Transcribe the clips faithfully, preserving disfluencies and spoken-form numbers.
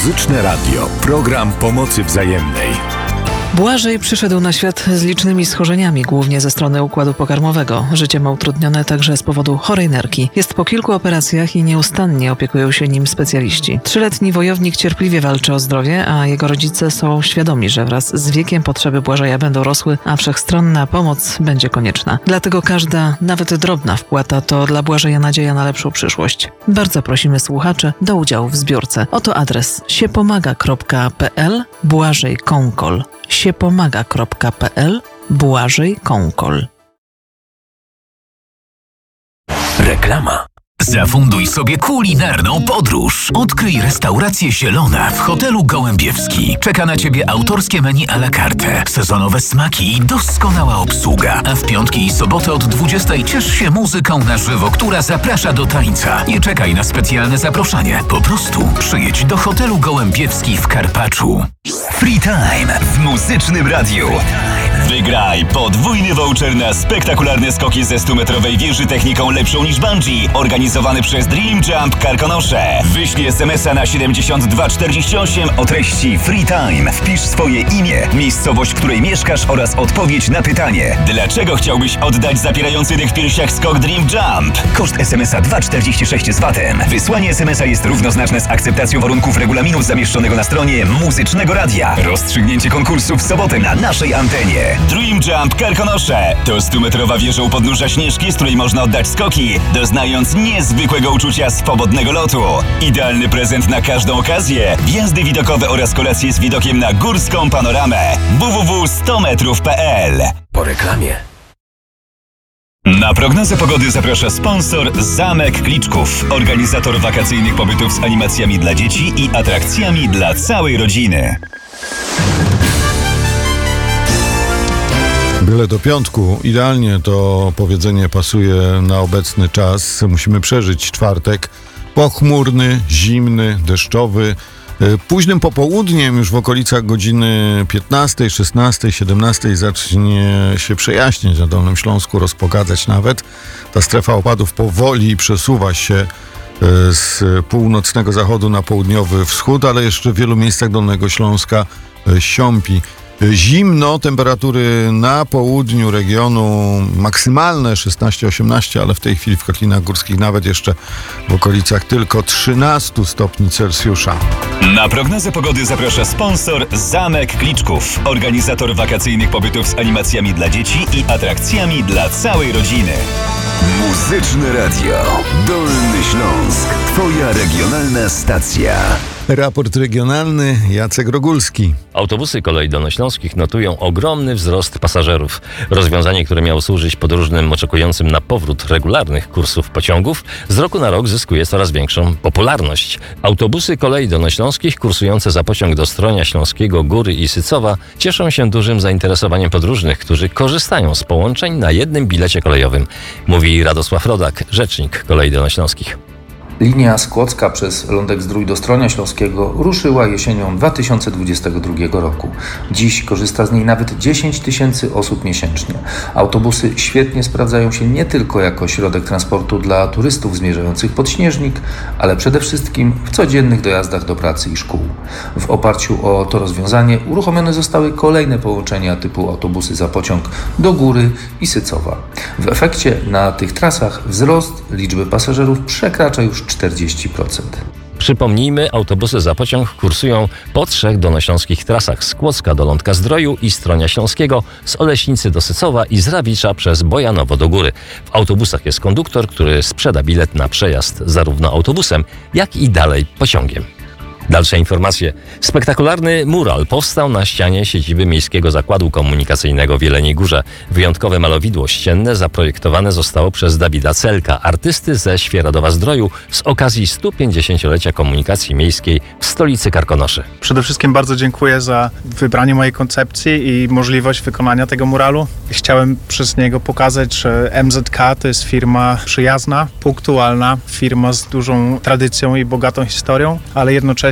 Muzyczne Radio. Program pomocy wzajemnej. Błażej przyszedł na świat z licznymi schorzeniami, głównie ze strony układu pokarmowego. Życie ma utrudnione także z powodu chorej nerki. Jest po kilku operacjach i nieustannie opiekują się nim specjaliści. Trzyletni wojownik cierpliwie walczy o zdrowie, a jego rodzice są świadomi, że wraz z wiekiem potrzeby Błażeja będą rosły, a wszechstronna pomoc będzie konieczna. Dlatego każda, nawet drobna wpłata to dla Błażeja nadzieja na lepszą przyszłość. Bardzo prosimy słuchaczy do udziału w zbiórce. Oto adres siepomaga kropka pe el Błażej Kąkol. siepomaga kropka pe el Błażej Kąkol. Reklama. Zafunduj sobie kulinarną podróż. Odkryj restaurację Zielona w hotelu Gołębiewski. Czeka na Ciebie autorskie menu à la carte, sezonowe smaki i doskonała obsługa. A w piątki i soboty od dwudziestej ciesz się muzyką na żywo, która zaprasza do tańca. Nie czekaj na specjalne zaproszenie. Po prostu przyjedź do hotelu Gołębiewski w Karpaczu. Free Time w Muzycznym Radiu. Wygraj podwójny voucher na spektakularne skoki ze stumetrowej wieży techniką lepszą niż bungee, organizowany przez Dream Jump Karkonosze. Wyślij es em es a na siedemdziesiąt dwa czterdzieści osiem o treści Free Time. Wpisz swoje imię, miejscowość, w której mieszkasz oraz odpowiedź na pytanie: dlaczego chciałbyś oddać zapierający dech w piersiach skok Dream Jump? Koszt es em es a dwa czterdzieści sześć z vatem. Wysłanie es em es a jest równoznaczne z akceptacją warunków regulaminu zamieszczonego na stronie Muzycznego Radia. Rozstrzygnięcie konkursu w sobotę na naszej antenie. Dream Jump Karkonosze to stumetrowa wieża u podnóża Śnieżki, z której można oddać skoki, doznając niezwykłego uczucia swobodnego lotu. Idealny prezent na każdą okazję. Wjazdy widokowe oraz kolacje z widokiem na górską panoramę. w w w kropka sto metrów kropka pe el. Po reklamie. Na prognozę pogody zaprasza sponsor Zamek Kliczków, organizator wakacyjnych pobytów z animacjami dla dzieci i atrakcjami dla całej rodziny. Byle do piątku. Idealnie to powiedzenie pasuje na obecny czas. Musimy przeżyć czwartek. Pochmurny, zimny, deszczowy. Późnym popołudniem, już w okolicach godziny piętnastej, szesnastej, siedemnastej zacznie się przejaśniać na Dolnym Śląsku, rozpogadzać nawet. Ta strefa opadów powoli przesuwa się z północnego zachodu na południowy wschód, ale jeszcze w wielu miejscach Dolnego Śląska siąpi. Zimno, temperatury na południu regionu maksymalne szesnaście osiemnaście, ale w tej chwili w Kotlinach Górskich nawet jeszcze w okolicach tylko trzynaście stopni Celsjusza. Na prognozę pogody zaprasza sponsor Zamek Kliczków, organizator wakacyjnych pobytów z animacjami dla dzieci i atrakcjami dla całej rodziny. Muzyczne Radio. Dolny Śląsk. Twoja regionalna stacja. Raport regionalny, Jacek Rogulski. Autobusy kolei dolnośląskich notują ogromny wzrost pasażerów. Rozwiązanie, które miało służyć podróżnym oczekującym na powrót regularnych kursów pociągów, z roku na rok zyskuje coraz większą popularność. Autobusy kolei dolnośląskich kursujące za pociąg do Stronia Śląskiego, Góry i Sycowa cieszą się dużym zainteresowaniem podróżnych, którzy korzystają z połączeń na jednym bilecie kolejowym, mówi Radosław Rodak, rzecznik kolei dolnośląskich. Linia z Kłodzka przez Lądek-Zdrój do Stronia Śląskiego ruszyła jesienią dwa tysiące dwudziestego drugiego roku. Dziś korzysta z niej nawet dziesięć tysięcy osób miesięcznie. Autobusy świetnie sprawdzają się nie tylko jako środek transportu dla turystów zmierzających pod Śnieżnik, ale przede wszystkim w codziennych dojazdach do pracy i szkół. W oparciu o to rozwiązanie uruchomione zostały kolejne połączenia typu autobusy za pociąg do Góry i Sycowa. W efekcie na tych trasach wzrost liczby pasażerów przekracza już czterdzieści procent. Przypomnijmy, autobusy za pociąg kursują po trzech dolnośląskich trasach: z Kłodzka do Lądka-Zdroju i Stronia Śląskiego, z Oleśnicy do Sycowa i z Rawicza przez Bojanowo do Góry. W autobusach jest konduktor, który sprzeda bilet na przejazd zarówno autobusem, jak i dalej pociągiem. Dalsze informacje. Spektakularny mural powstał na ścianie siedziby Miejskiego Zakładu Komunikacyjnego w Jeleniej Górze. Wyjątkowe malowidło ścienne zaprojektowane zostało przez Dawida Celka, artysty ze Świeradowa-Zdroju, z okazji stu pięćdziesięciolecia komunikacji miejskiej w stolicy Karkonoszy. Przede wszystkim bardzo dziękuję za wybranie mojej koncepcji i możliwość wykonania tego muralu. Chciałem przez niego pokazać, że M Z K to jest firma przyjazna, punktualna, firma z dużą tradycją i bogatą historią, ale jednocześnie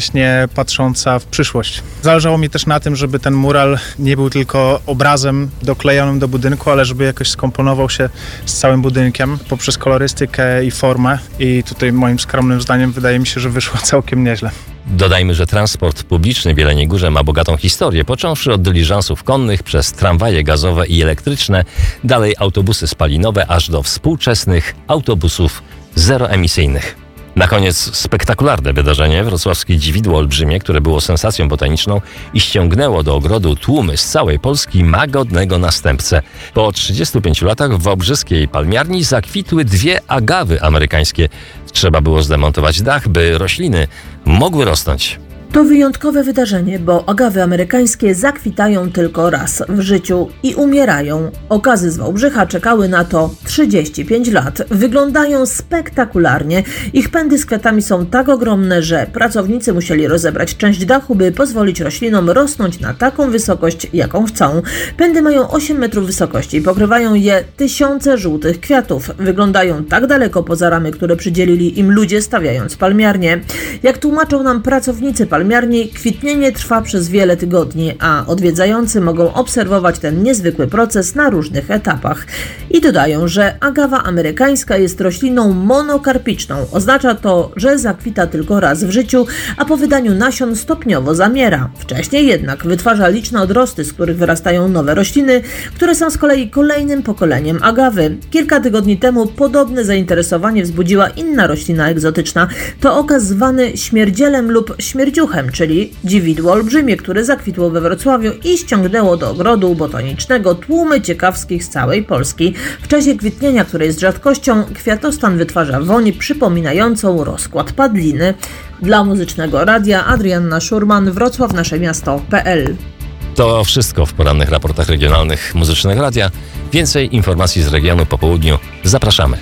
jednocześnie patrząca w przyszłość. Zależało mi też na tym, żeby ten mural nie był tylko obrazem doklejonym do budynku, ale żeby jakoś skomponował się z całym budynkiem poprzez kolorystykę i formę. I tutaj moim skromnym zdaniem wydaje mi się, że wyszło całkiem nieźle. Dodajmy, że transport publiczny w Jeleniej Górze ma bogatą historię, począwszy od dyliżansów konnych, przez tramwaje gazowe i elektryczne, dalej autobusy spalinowe, aż do współczesnych autobusów zeroemisyjnych. Na koniec spektakularne wydarzenie, wrocławskie dziwidło olbrzymie, które było sensacją botaniczną i ściągnęło do ogrodu tłumy z całej Polski, ma godnego następcę. Po trzydziestu pięciu latach w wałbrzyskiej palmiarni zakwitły dwie agawy amerykańskie. Trzeba było zdemontować dach, by rośliny mogły rosnąć. To wyjątkowe wydarzenie, bo agawy amerykańskie zakwitają tylko raz w życiu i umierają. Okazy z Wałbrzycha czekały na to trzydzieści pięć lat. Wyglądają spektakularnie. Ich pędy z kwiatami są tak ogromne, że pracownicy musieli rozebrać część dachu, by pozwolić roślinom rosnąć na taką wysokość, jaką chcą. Pędy mają osiem metrów wysokości i pokrywają je tysiące żółtych kwiatów. Wyglądają tak daleko poza ramy, które przydzielili im ludzie, stawiając palmiarnię. Jak tłumaczą nam pracownicy palmiarni, kwitnienie trwa przez wiele tygodni, a odwiedzający mogą obserwować ten niezwykły proces na różnych etapach. I dodają, że agawa amerykańska jest rośliną monokarpiczną. Oznacza to, że zakwita tylko raz w życiu, a po wydaniu nasion stopniowo zamiera. Wcześniej jednak wytwarza liczne odrosty, z których wyrastają nowe rośliny, które są z kolei kolejnym pokoleniem agawy. Kilka tygodni temu podobne zainteresowanie wzbudziła inna roślina egzotyczna. To okaz zwany śmierdzielem lub śmierdziuchem, czyli dziwidło olbrzymie, które zakwitło we Wrocławiu i ściągnęło do ogrodu botanicznego tłumy ciekawskich z całej Polski. W czasie kwitnienia, które jest rzadkością, kwiatostan wytwarza woń przypominającą rozkład padliny. Dla Muzycznego Radia Adrianna Szurman, Wrocław, nasze miasto kropka pe el. To wszystko w porannych raportach regionalnych Muzycznego Radia. Więcej informacji z regionu po południu. Zapraszamy.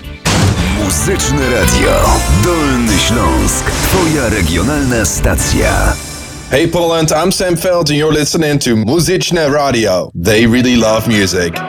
Muzyczne Radio. Dolny Śląsk. Twoja regionalna stacja. Hey Poland, I'm Sam Feld and you're listening to Muzyczne Radio. They really love music.